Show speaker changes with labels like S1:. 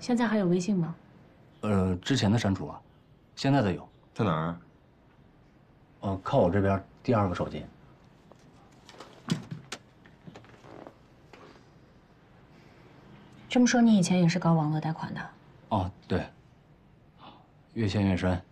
S1: 现在还有微信吗？
S2: 之前的删除了，现在的有。
S3: 在哪儿？
S2: 靠我这边第2个手机。
S1: 这么说，你以前也是搞网络贷款的？
S2: 哦，对，越陷越深，